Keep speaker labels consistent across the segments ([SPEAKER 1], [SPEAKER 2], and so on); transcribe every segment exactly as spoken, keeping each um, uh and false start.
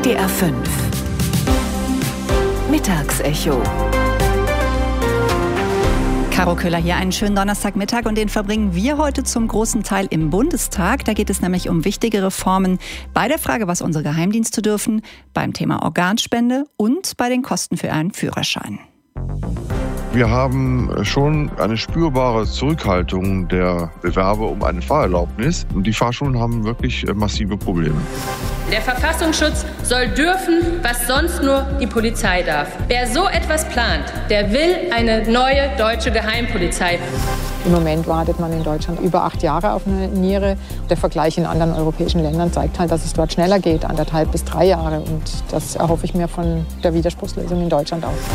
[SPEAKER 1] D R fünf Mittagsecho.
[SPEAKER 2] Caro Köhler hier, einen schönen Donnerstagmittag und den verbringen wir heute zum großen Teil im Bundestag. Da geht es nämlich um wichtige Reformen bei der Frage, was unsere Geheimdienste dürfen, beim Thema Organspende und bei den Kosten für einen Führerschein.
[SPEAKER 3] Wir haben schon eine spürbare Zurückhaltung der Bewerber um eine Fahrerlaubnis und die Fahrschulen haben wirklich massive Probleme.
[SPEAKER 4] Der Verfassungsschutz soll dürfen, was sonst nur die Polizei darf. Wer so etwas plant, der will eine neue deutsche Geheimpolizei.
[SPEAKER 5] Im Moment wartet man in Deutschland über acht Jahre auf eine Niere. Der Vergleich in anderen europäischen Ländern zeigt halt, dass es dort schneller geht, anderthalb bis drei Jahre. Und das erhoffe ich mir von der Widerspruchslösung in Deutschland auch.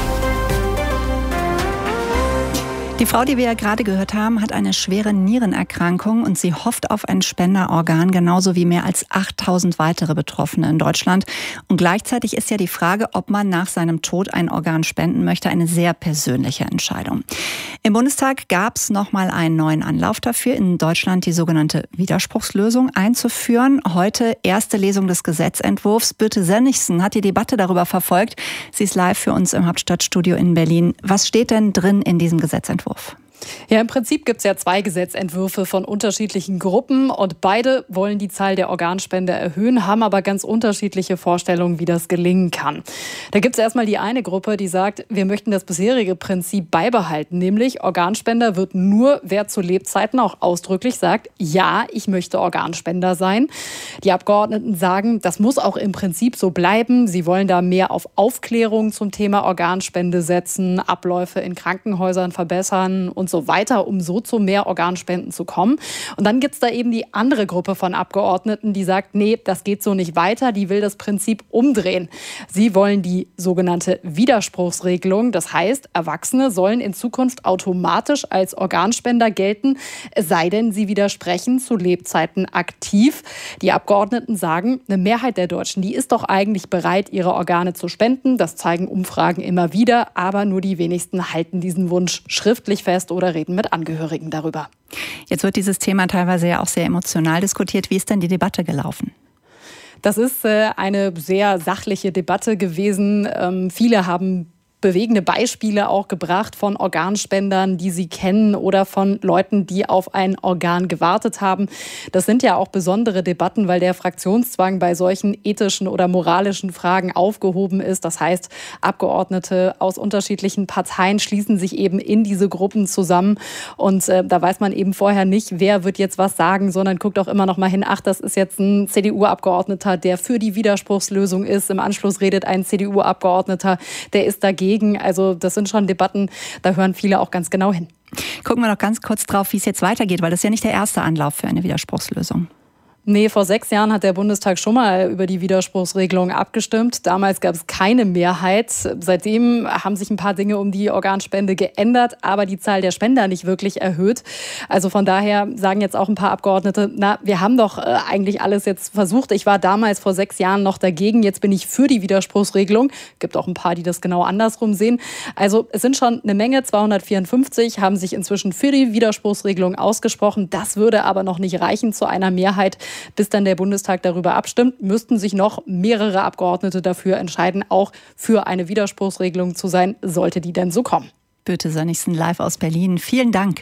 [SPEAKER 2] Die Frau, die wir ja gerade gehört haben, hat eine schwere Nierenerkrankung und sie hofft auf ein Spenderorgan, genauso wie mehr als achttausend weitere Betroffene in Deutschland. Und gleichzeitig ist ja die Frage, ob man nach seinem Tod ein Organ spenden möchte, eine sehr persönliche Entscheidung. Im Bundestag gab es nochmal einen neuen Anlauf dafür, in Deutschland die sogenannte Widerspruchslösung einzuführen. Heute erste Lesung des Gesetzentwurfs. Birte Sönnigsen hat die Debatte darüber verfolgt. Sie ist live für uns im Hauptstadtstudio in Berlin. Was steht denn drin in diesem Gesetzentwurf?
[SPEAKER 6] Ja, im Prinzip gibt es ja zwei Gesetzentwürfe von unterschiedlichen Gruppen und beide wollen die Zahl der Organspender erhöhen, haben aber ganz unterschiedliche Vorstellungen, wie das gelingen kann. Da gibt es erstmal die eine Gruppe, die sagt, wir möchten das bisherige Prinzip beibehalten, nämlich Organspender wird nur, wer zu Lebzeiten auch ausdrücklich sagt, ja, ich möchte Organspender sein. Die Abgeordneten sagen, das muss auch im Prinzip so bleiben. Sie wollen da mehr auf Aufklärung zum Thema Organspende setzen, Abläufe in Krankenhäusern verbessern und so weiter, um so zu mehr Organspenden zu kommen. Und dann gibt es da eben die andere Gruppe von Abgeordneten, die sagt, nee, das geht so nicht weiter, die will das Prinzip umdrehen. Sie wollen die sogenannte Widerspruchsregelung, das heißt, Erwachsene sollen in Zukunft automatisch als Organspender gelten, es sei denn, sie widersprechen zu Lebzeiten aktiv. Die Abgeordneten sagen, eine Mehrheit der Deutschen, die ist doch eigentlich bereit, ihre Organe zu spenden. Das zeigen Umfragen immer wieder, aber nur die wenigsten halten diesen Wunsch schriftlich fest oder reden mit Angehörigen darüber.
[SPEAKER 2] Jetzt wird dieses Thema teilweise ja auch sehr emotional diskutiert. Wie ist denn die Debatte gelaufen?
[SPEAKER 6] Das ist äh, eine sehr sachliche Debatte gewesen. Ähm, viele haben bewegende Beispiele auch gebracht von Organspendern, die sie kennen oder von Leuten, die auf ein Organ gewartet haben. Das sind ja auch besondere Debatten, weil der Fraktionszwang bei solchen ethischen oder moralischen Fragen aufgehoben ist. Das heißt, Abgeordnete aus unterschiedlichen Parteien schließen sich eben in diese Gruppen zusammen. Und äh, da weiß man eben vorher nicht, wer wird jetzt was sagen, sondern guckt auch immer noch mal hin, ach, das ist jetzt ein C D U-Abgeordneter, der für die Widerspruchslösung ist. Im Anschluss redet ein C D U-Abgeordneter, der ist dagegen. Also das sind schon Debatten, da hören viele auch ganz genau hin.
[SPEAKER 2] Gucken wir noch ganz kurz drauf, wie es jetzt weitergeht, weil das ist ja nicht der erste Anlauf für eine Widerspruchslösung.
[SPEAKER 6] Nee, vor sechs Jahren hat der Bundestag schon mal über die Widerspruchsregelung abgestimmt. Damals gab es keine Mehrheit. Seitdem haben sich ein paar Dinge um die Organspende geändert, aber die Zahl der Spender nicht wirklich erhöht. Also von daher sagen jetzt auch ein paar Abgeordnete, na, wir haben doch äh, eigentlich alles jetzt versucht. Ich war damals vor sechs Jahren noch dagegen, jetzt bin ich für die Widerspruchsregelung. Gibt auch ein paar, die das genau andersrum sehen. Also es sind schon eine Menge, zweihundertvierundfünfzig haben sich inzwischen für die Widerspruchsregelung ausgesprochen. Das würde aber noch nicht reichen zu einer Mehrheit. Bis dann der Bundestag darüber abstimmt, müssten sich noch mehrere Abgeordnete dafür entscheiden, auch für eine Widerspruchsregelung zu sein, sollte die denn so kommen.
[SPEAKER 2] Birte Sönnigsen live aus Berlin. Vielen Dank.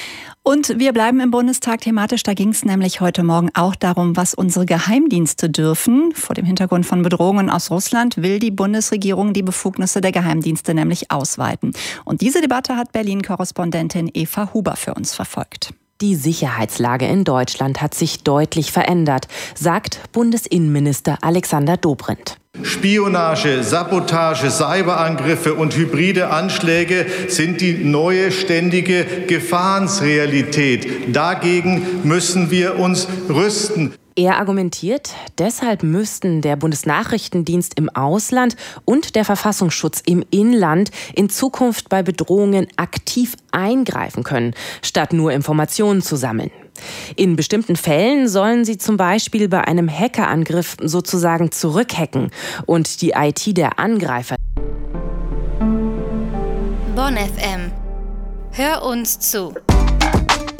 [SPEAKER 2] Und wir bleiben im Bundestag thematisch. Da ging es nämlich heute Morgen auch darum, was unsere Geheimdienste dürfen. Vor dem Hintergrund von Bedrohungen aus Russland will die Bundesregierung die Befugnisse der Geheimdienste nämlich ausweiten. Und diese Debatte hat Berlin-Korrespondentin Eva Huber für uns verfolgt.
[SPEAKER 7] Die Sicherheitslage in Deutschland hat sich deutlich verändert, sagt Bundesinnenminister Alexander Dobrindt.
[SPEAKER 8] Spionage, Sabotage, Cyberangriffe und hybride Anschläge sind die neue ständige Gefahrensrealität. Dagegen müssen wir uns rüsten.
[SPEAKER 7] Er argumentiert, deshalb müssten der Bundesnachrichtendienst im Ausland und der Verfassungsschutz im Inland in Zukunft bei Bedrohungen aktiv eingreifen können, statt nur Informationen zu sammeln. In bestimmten Fällen sollen sie zum Beispiel bei einem Hackerangriff sozusagen zurückhacken und die I T der Angreifer.
[SPEAKER 9] Bonn F M. Hör uns zu.